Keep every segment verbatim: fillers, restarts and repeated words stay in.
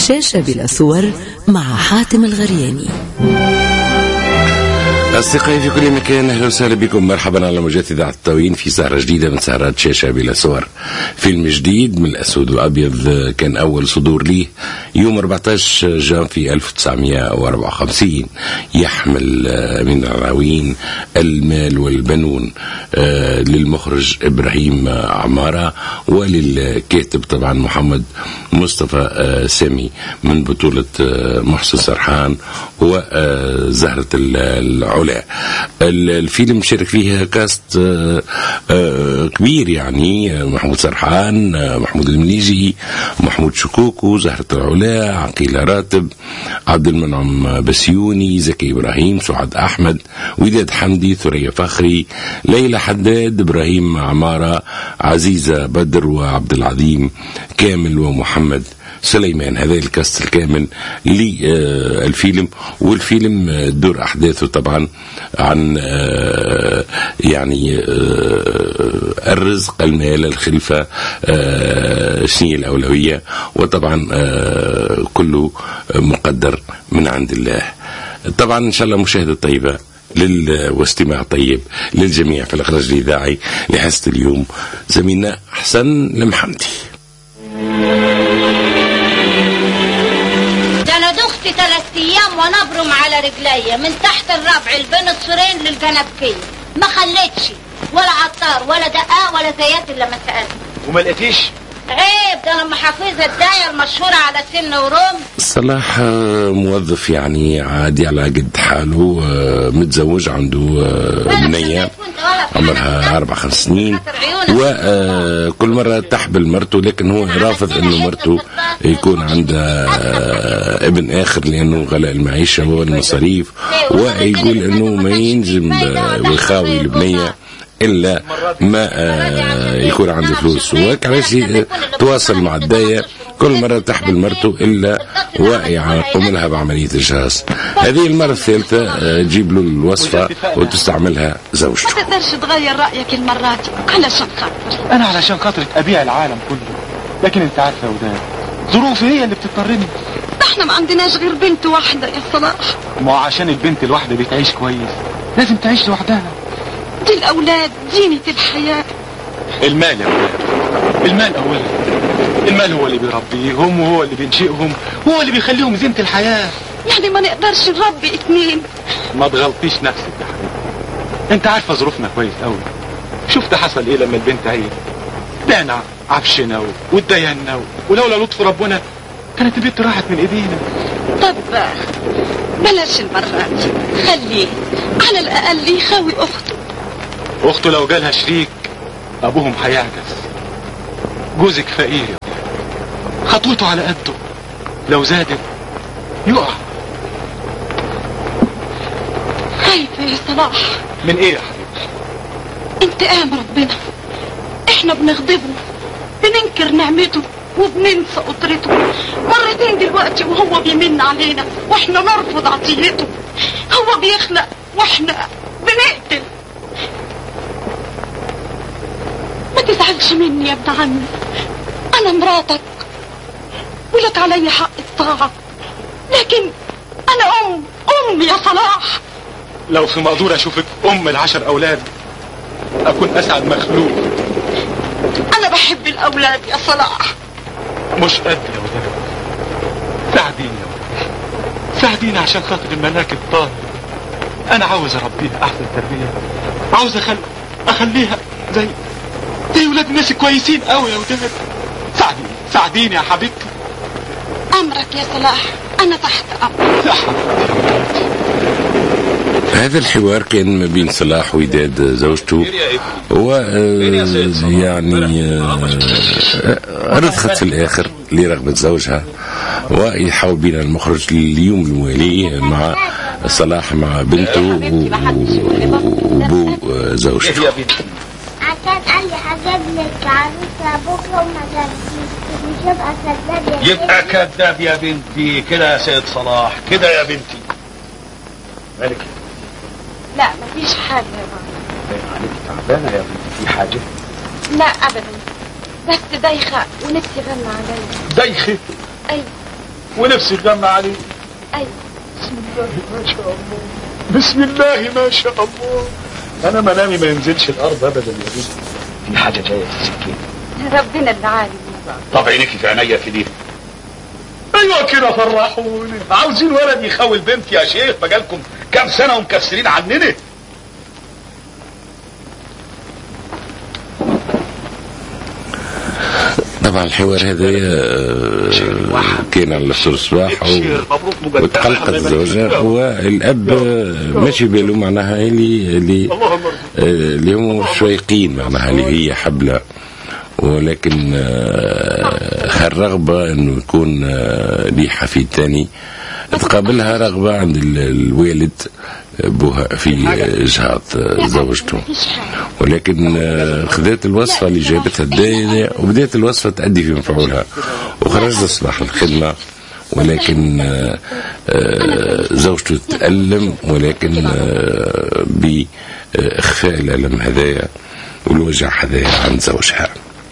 شاشة بلا صور مع حاتم الغرياني. أصدقائي في كل مكان، أهلا وسهلا بكم، مرحبا على موجات إذاعة التوين في سهرة جديدة من سهرات شاشة بلا صور. فيلم جديد من الأسود والأبيض كان أول صدور ليه يوم أربعة عشر جانفي ألف وتسعمائة وأربعة وخمسين، يحمل من العناوين المال والبنون للمخرج إبراهيم عمارة وللكاتب طبعا محمد مصطفى سامي، من بطولة محسن سرحان وزهرة العلا. الفيلم شارك فيها كاست كبير، يعني محمود سرحان، محمود المليجي، محمود شكوكو، زهرة العلا، عقيلة راتب، عبد المنعم بسيوني، زكي إبراهيم، سعاد أحمد، وداد حمدي، ثريا فخري، ليلى حداد، إبراهيم عمارة، عزيزة بدر، وعبد العظيم كامل، ومحمد سليمان. هذا الكاست الكامل للفيلم. والفيلم دور أحداثه طبعا عن يعني الرزق، المال، الخلفة، شنو الأولوية، وطبعا كله مقدر من عند الله. طبعا إن شاء الله مشاهدة طيبة لل... واستماع طيب للجميع. في الإخراج الإذاعي لحصة اليوم زميلنا حسن المحمدي. ثلاث ايام ونبرم على رجليا من تحت الربع البين الصرين للجنبكيه، ما خليتش ولا عطار ولا دقاق ولا زيات الا ما سالت. وما لقيتيش؟ عيب، ده انا محافظه الدايه المشهوره على سن وروم. صلاح موظف يعني عادي على قد حاله، متزوج، عنده بنيه عمرها أربع خمس سنين، وكل مرة تحبل مرته، لكن هو رافض إنه مرته يكون عندها ابن آخر لأنه غلاء المعيشة والمصاريف، ويقول إنه ما ينجم ويخاوي البنية إلا ما يكون عنده فلوس. وهيك علاش تواصل مع الداية، كل مرة تحبل مرته إلا ويقوم لها بعملية إجهاز. هذه المرة الثالثة تجيب له الوصفة وتستعملها زوجته. ما تقدرش تغير رأيك المرة دي علشان خاطر أنا علشان خاطرك أبيع العالم كله، لكن أنت عارفة يا وداد ظروفي هي اللي بتضطرني. احنا ما عندناش غير بنت واحدة يا صلاح. ما عشان البنت الواحدة بتعيش كويس لازم تعيش لوحدها. دي الأولاد زينة الحياة. المال يا ولاد، المال أولا. المال هو اللي بيربيهم، وهو اللي بينشئهم، وهو اللي بيخليهم زينة الحياة. يعني ما نقدرش نربي اتنين؟ ما تغلطيش نفسك يا حبيبي، انت عارفة ظروفنا كويس قوي. شفت حصل ايه لما البنت عيل، دانا عفشنا واتدينا، ولولا لطف ربنا كانت البنت راحت من ايدينا. طب بلاش المرة دي، خليه على الأقل يخاوي أخته. أخته لو جالها شريك أبوهم هيعجز. جوزك فقير، خطوته على قده، لو زادت يقع. خايفة يا صلاح. من ايه يا حبيبي؟ انتقام ربنا. احنا بنغضبه، بننكر نعمته، وبننسى قدرته. مرتين دلوقتي وهو بيمن علينا واحنا نرفض عطيته. هو بيخلق واحنا بنقتل. ما تزعلش مني يا ابن عمي، انا مراتك ولك علي حق الطاعة، لكن انا ام ام يا صلاح. لو في مقدور اشوفك ام العشر اولاد اكون اسعد مخلوق. انا بحب الاولاد يا صلاح. مش قد يا ولاد، ساعديني يا ولاد، ساعديني عشان خاطر الملاك الطاهر. انا عاوز اربيها احسن تربيه، عاوز اخل... اخليها زي زي ولاد الناس كويسين قوي يا ولاد. ساعديني ساعديني يا حبيبتي. امرك يا صلاح، انا تحت امرك. هذا الحوار كان ما بين صلاح وداد زوجته، و يعني رضخت في الآخر لرغبة زوجها، ويحاول بنا المخرج اليوم الموالي مع صلاح مع بنته وبو زوجته. عشان قال لي هجيب لك عروسة بكرة وما جابتيش، مش يبقى كذاب يا يبقى كذاب يا بنتي كده يا سيد صلاح، كده يا بنتي. مالك؟ لا مفيش حاجة يا بابا. عليك تعبانة يا بنتي، في حاجة؟ لا أبدا، بس دايخة ونفسي غنى عليا. دايخة؟ أيوة. ونفسي اتجمع عليه. ايوه. بسم الله ما شاء الله، بسم الله ما شاء الله. انا منامي ما ينزلش الارض ابدا يا بنتي. في حاجه جايه في السكين. ربنا اللي عالم. طب عينيكي في عينيا في دي. ايوه كده فرحوني. عاوزين ولد يخول بنتي يا شيخ، بقالكم كام سنه ومكسرين عننا. طبعا الحوار هذا كان على الصباح وتقلقت الزوجة، والاب ماشي باله معناها اللي اللي اللي هم شويقين معناها اللي هي حبلة، ولكن هالرغبة انه يكون لي حفيد ثاني تقابلها رغبة عند الوالد بوها في جهة زوجته، ولكن خذت الوصفة اللي جابتها الداية وبدأت الوصفة تأدي في مفعولها، وخرجت الصباح الخدمة، ولكن زوجته تألم، ولكن بإخفاء الألم هذايا والوجع هذايا عند زوجها.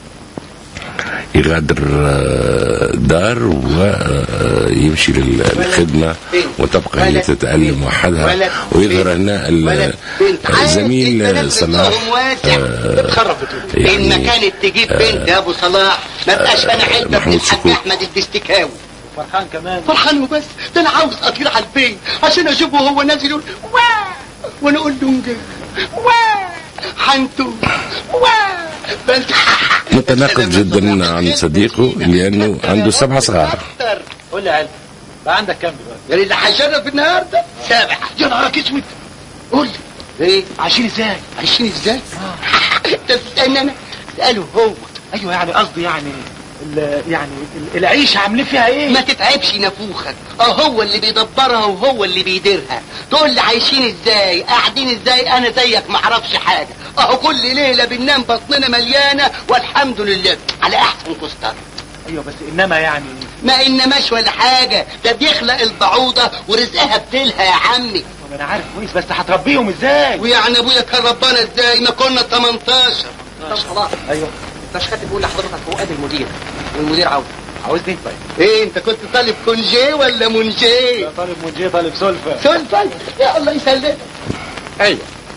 يغادر دار ويمشي للخدمة، وتبقى هي تتألم وحدها، ويظهر هنا الزميل صلاح يعني إن ما كانت تجيب بنت يا أبو صلاح ما بقاش أنا حلبة من الحاج أحمد الدستكاوي. فرحان كمان. فرحان وبس، ده أنا عاوز أطير على البيت عشان أشوفه وهو نازل يقول واه، وأنا أقول له نجي واه حنتو واه. متناقض جدا عن صديقه لأنه عنده سبعة صغار. قول لي علم بقى عندك كام دلوقتي؟ يعني اللي هيشرف النهارده سابع. يا نهارك اسود. قول لي ايه عايشين ازاي؟ عايشين ازاي؟ انت بتسالني انا؟ اساله هو. ايوه يعني قصدي يعني يعني العيشه عاملين فيها ايه؟ ما تتعبش نفوخك، اه هو اللي بيدبرها وهو اللي بيديرها. تقول لي عايشين ازاي قاعدين ازاي، انا زيك ما اعرفش حاجه، اهو كل ليله بننام بطننا مليانه والحمد لله على احسن كستر. ايوه بس انما يعني ما انماش ولا حاجه، ده بيخلق البعوضه ورزقها بتلها يا عمي. طب انا عارف كويس بس هتربيهم ازاي؟ ويعني ابويا كان ربنا ازاي ما كنا تمنتاشر. طب خلاص. ايوه مش كاتب بيقول لحضرتك هو قابل المدير والمدير عاوز عاوزني. طيب ايه انت كنت طالب كونجي ولا منجي؟ لا طالب منجي، طالب سلفة. سلفة يا الله يسلمك. ايوه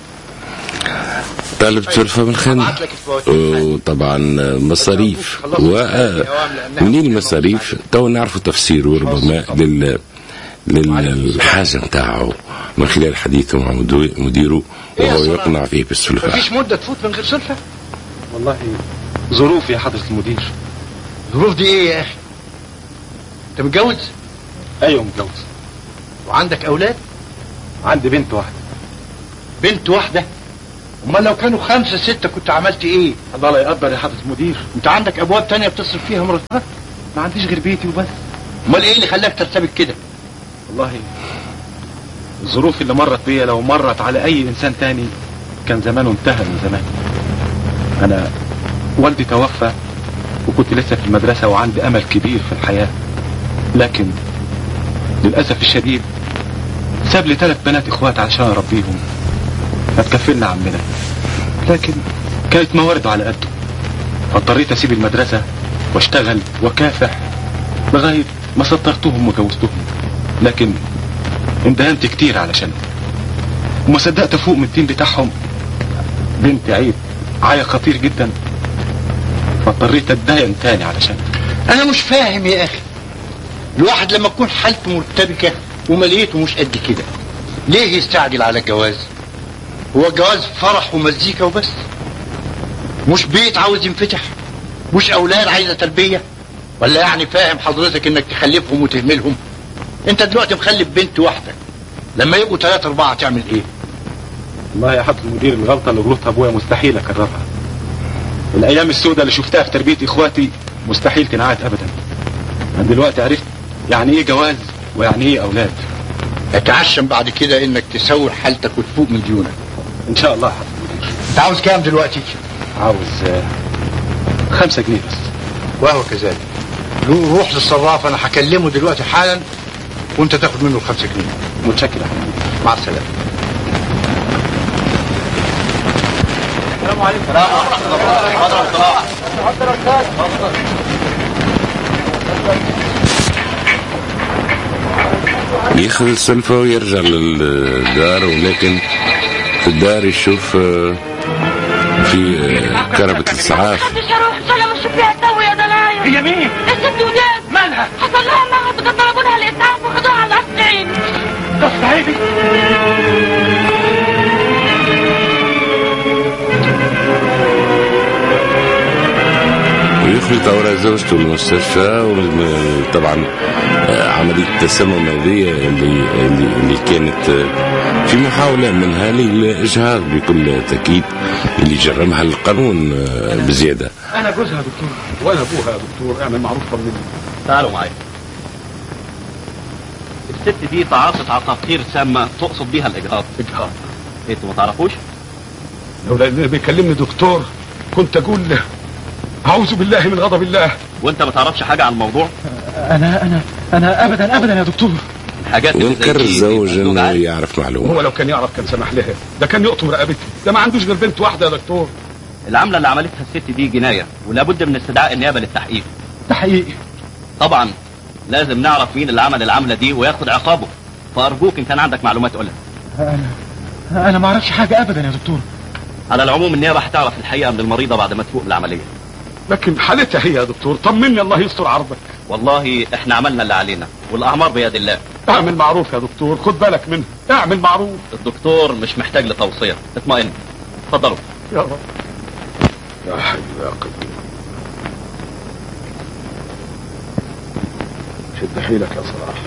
طالب سلفة من خدمة، وطبعا مصاريف، ومنين المصاريف تو نعرفوا تفسيره ربما لل للحاجة نتاعه من خلال حديثه مع مديره وهو يقنع فيه بالسلفة. مفيش مدة تفوت من غير سلفة؟ والله ظروف يا حضرة المدير. ظروف دي ايه يا اخي؟ انت متجوز؟ ايوه متجوز. وعندك اولاد؟ عندي بنت واحدة. بنت واحدة؟ امال لو كانوا خمسة ستة كنت عملت ايه؟ الله لا يقدر يا حضرة المدير. انت عندك ابواب تانية بتصرف فيها مرتبات؟ ما عنديش غير بيتي وبس. امال ايه اللي خلاك ترتبك كده؟ والله الظروف اللي مرت بيا لو مرت على اي انسان تاني كان زمانه انتهى من زمان. انا والدي توفى وكنت لسه في المدرسة وعندي امل كبير في الحياة، لكن للأسف الشديد ساب لي ثلاث بنات اخوات عشان اربيهم فتكفلنا عمنا، لكن كانت موارد على قده، فاضطريت اسيب المدرسة واشتغل وكافح لغاية ما سطرتهم وجوزتهم، لكن اندهنت كتير علشانهم وما صدقت افوق من الدين بتاعهم. بنتي عيب عيا خطير جدا فاضطريت اتدين تاني علشان. انا مش فاهم يا اخي، الواحد لما تكون حالته مرتبكة ومليته مش قد كده ليه يستعجل على الجواز؟ هو الجواز فرح ومزيكا وبس؟ مش بيت عاوز ينفتح؟ مش اولاد عايزة تربية؟ ولا يعني فاهم حضرتك انك تخلفهم وتهملهم؟ انت دلوقتي مخلف بنت واحدة، لما يبقوا ثلاثة اربعة تعمل ايه؟ والله يا حضرة المدير الغلطة اللي غلطها ابويا مستحيل اكررها. الايام السوداء اللي شفتها في تربية اخواتي مستحيل تنعاد ابدا. انا دلوقتي عرفت يعني ايه جواز ويعني ايه اولاد. اتعشم بعد كده انك تسوي حالتك وتفوق من ديونك ان شاء الله يا حضرة المدير. انت عاوز كام دلوقتي؟ عاوز خمسة جنيه بس. وهو كذلك. روح للصراف، انا هكلمه دلوقتي حالا وانت تاخد منه الخمسة جنيه. متشكر يا حضرة. مع السلامة. السلام عليكم. السلام ورحمة الله وبركاته. ياخذ السلفة ويرجع للدار، ولكن في الدار يشوف في كربة الإسعاف. محدش يروح سلام الشفيع التوي يا دلايا. هي مين؟ الست وداد. مالها؟ حصل لها نهض قد ضربوا لها الإسعاف وخدوها على العسكرين. تصعيدي؟ ويخلط أوراق زوجته المستشفى، وطبعا عملية التسمم هذه اللي, اللي, اللي كانت في محاولة منها للإجهاض بكل تأكيد، اللي جرمها القانون بزيادة. أنا جوزها دكتور وأنا أبوها يا دكتور، اعمل معروف طمني. تعالوا معايا. الست دي تعاطت عقاقير سامة تقصد بيها الإجهاض. إجهاض؟ انتوا ما تعرفوش؟ لو لأن بيكلمني دكتور كنت أقول أعوذ بالله من غضب الله. وأنت ما تعرفش حاجة عن الموضوع؟ أنا أنا أنا أبدا أبدا يا دكتور. حاجات وينكر الزوج انه يعرف معلومه. هو لو كان يعرف كان سمح لها، ده كان يقطم رقبتي، ده ما عندوش غير بنت واحده يا دكتور. العمله اللي عملتها الست دي جنايه، ولا بد من استدعاء النيابه للتحقيق. تحقيق؟ طبعا لازم نعرف مين اللي عمل العمله دي وياخد عقابه، فارجوك ان كان عندك معلومات قولها. انا انا ما اعرفش حاجه ابدا يا دكتور. على العموم النيابه هتعرف الحقيقه من المريضه بعد ما تفوق العمليه. لكن حالتها هي يا دكتور، طمني الله يستر عرضك. والله احنا عملنا اللي علينا والاعمار بيد الله. اعمل معروف يا دكتور، خد بالك منها، اعمل معروف. الدكتور مش محتاج لتوصيه، اطمئن. اتفضلوا. يا رب يا حي يا قيوم. شد حيلك يا صلاح.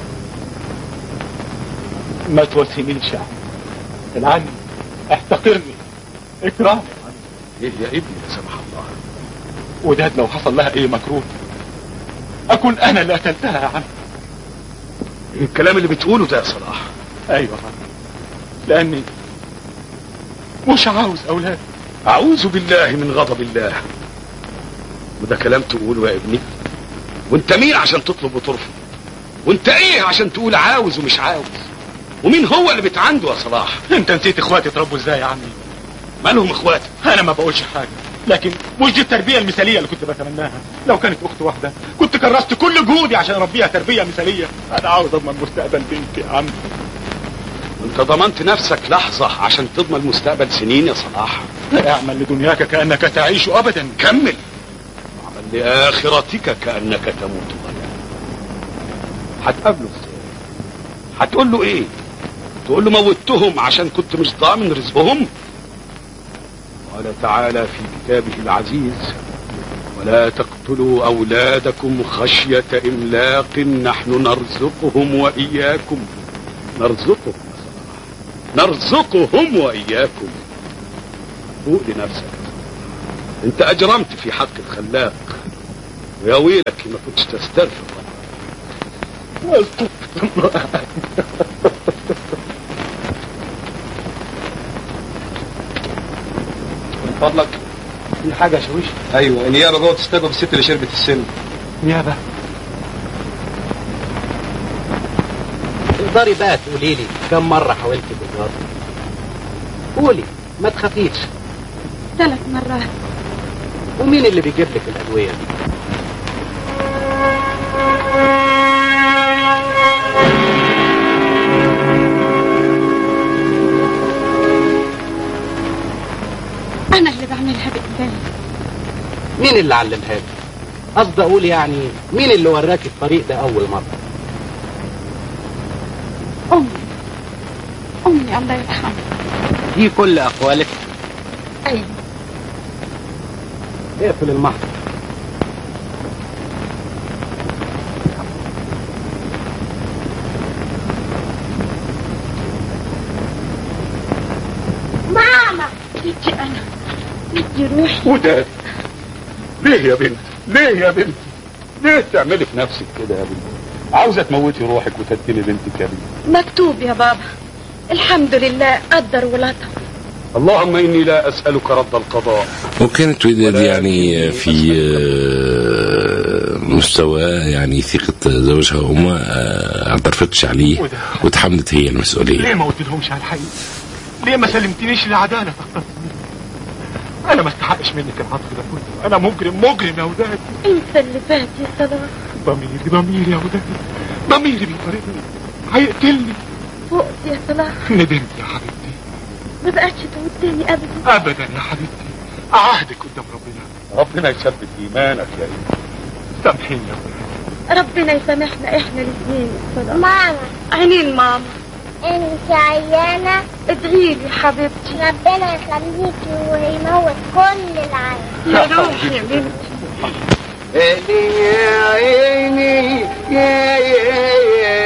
ما توسمنيش يا عم العلي، احتقرني، اكرهني. ايه يا ابني لا سمح الله؟ وداد لو حصل لها ايه مكروه اكون انا اللي قتلتها يا عم. ايه الكلام اللي بتقوله ده يا صلاح؟ ايوه يا عم، لاني مش عاوز اولاد. اعوذ بالله من غضب الله. وده كلام تقوله يا ابني؟ وانت مين عشان تطلب وترفض؟ وانت ايه عشان تقول عاوز ومش عاوز؟ ومين هو اللي بتعنده يا صلاح؟ انت نسيت اخواتي اتربوا ازاي يا عمي؟ مالهم اخواتي؟ انا ما بقولش حاجه، لكن مش دي التربيه المثاليه اللي كنت بتمناها. لو كانت اخت واحده كنت كرست كل جهودي عشان اربيها تربيه مثاليه. انا عاوز اضمن مستقبل بنتي يا عم. انت ضمنت نفسك لحظه عشان تضمن مستقبل سنين يا صلاح. اعمل لدنياك كانك تعيش ابدا. كمل. واعمل لاخرتك كانك تموت غدا. هتقابله ازاي؟ هتقول له ايه؟ تقول له موتهم عشان كنت مش ضامن رزقهم؟ قال تعالى في كتابه العزيز: ولا تقتلوا أولادكم خشية إملاق نحن نرزقهم وإياكم. نرزقهم نرزقهم وإياكم. فوق لنفسك، انت أجرمت في حق الخلاق، ويا ويلك ما كنتش تستغفر الله. من فضلك في حاجه يا شويش؟ ايوه النيابه جوه تستجوب الست اللي شربت السن. نيابه؟ تقدري بقى تقولي لي كم مره حاولت بالظبط؟ قولي ما تخافيش. ثلاث مرات. ومين اللي بيجيب لك الادويه دي؟ أنا اللي بعملها بإيدي. مين اللي علمها لك؟ قصدي أقول يعني مين اللي وراك الطريق ده أول مرة؟ أمي. أمي الله يرحمها. دي كل أقوالك؟ أيوة. اقفل المحضر. ماما بدي أنا بدي روحي. وداد ليه يا بنت؟ ليه يا بنت؟ ليه تعملي في نفسك كده يا بنت؟ عاوزة تموتي روحك وتدفني بنتك يا بنت. مكتوب يا بابا، الحمد لله قدر ولطف. اللهم إني لا أسألك رد القضاء. وكانت وداد يعني في مستوى يعني ثقة زوجها وما اعترفتش عليه وتحملت هي المسؤولية. ليه ما قلتلهمش على الحقيقة؟ ليه ما سلمتنيش للعدالة؟ أنا ما استحقش منك العطف ده كله. أنا مجرم مجرم يا وداد. انت اللي فات يا صلاح. ضميري ضميري يا وداد، ضميري بيطاردني. هيقتلني. فقت يا صلاح؟ ندمت يا حبيبتي. ما بقتش تعود تاني ابدا؟ ابدا يا حبيبتي، اعهدك قدام ربنا. ربنا يثبت ايمانك يا ابني. سامحيني يا ابني. ربنا يسامحنا احنا الاثنين يا صلاح. ماما. عينين ماما. انت عيانة؟ ادعيلي حبيبتي. ربنا يخليكي ويموت كل العالم. يا روحي يا بنتي. يا عيني يا يا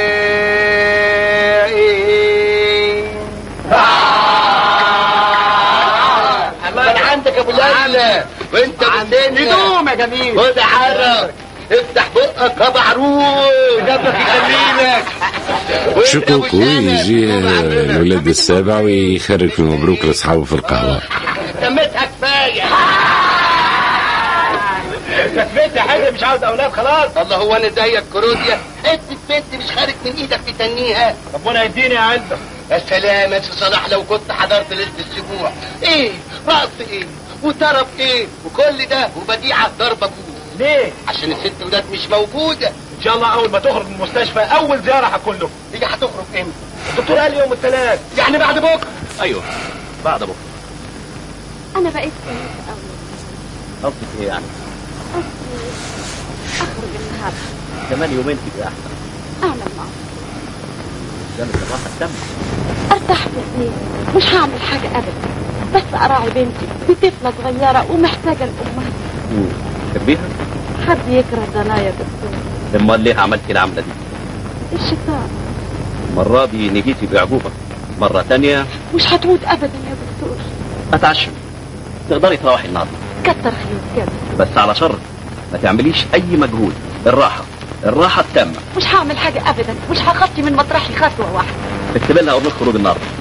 من عندك يا ابو ليلى وانت بالدنيا هدوم يا جميل. خد حرك افتح بقك يا بعروس جنبك يخليلك. شكوك ويجي الولاد السابع ويخرج في المبروك لاصحابه في القهوه. سميتها كفايه. كفيت يا حاج، مش عاوز اولاد خلاص. الله هو انا زيك كروديا؟ حته بنت مش خارج من ايدك تتنيها. ربنا يديني يا علبه. يا سلام يا صلاح، لو كنت حضرت ليله السبوع. ايه رقص ايه وطرب ايه وكل ده وبديعه ضربه جوه. ليه؟ عشان الست ولاد مش موجوده. ان شاء الله اول ما تخرج من المستشفى اول زياره هكون له. هي هتخرج امتى؟ الدكتور قال يوم الثلاث، يعني بعد بكره. ايوه بعد بكره. انا بقيت كويسه قوي. قصدك ايه يعني؟ قصدي اخرج النهارده كمان يومين تبقى احسن. اعمل معروف. جامد الراحه التامه. ارتاح في البيت، مش هعمل حاجه ابدا، بس اراعي بنتي دي طفله صغيره ومحتاجه لامها. تحبيها؟ حد يكره ضنايا يا دكتور. امال ليه عملتي العمله دي؟ الشيطان. المره دي نجيتي باعجوبه، مره تانية مش هتعود ابدا يا دكتور. اتعشم. تقدري تروحي النهارده. كتر خير كده. بس على شرط ما تعمليش اي مجهود. الراحه الراحه التامه. مش هعمل حاجه ابدا، مش هخطي من مطرحي خطوه واحده. اكتب لها قبل الخروج النهارده.